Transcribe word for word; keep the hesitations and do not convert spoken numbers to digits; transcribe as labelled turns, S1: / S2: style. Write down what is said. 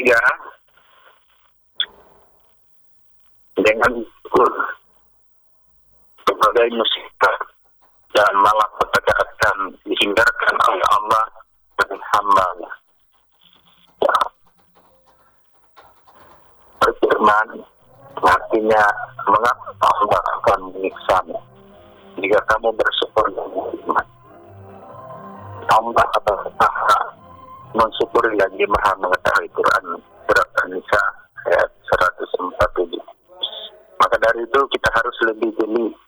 S1: ketiga, dengan syukur berbagai musibah dan malapetaka akan dihindarkan oleh Allah dan hamba-Nya. Ya. Berfirman, artinya mengapa Allah akan menyiksamu jika kamu bersyukur dan beriman. Allah Taala mensyukuri lagi Maha mengetahui. Quran surat An-Nisa ayat seratus empat puluh tujuh. Maka dari itu kita harus lebih jeli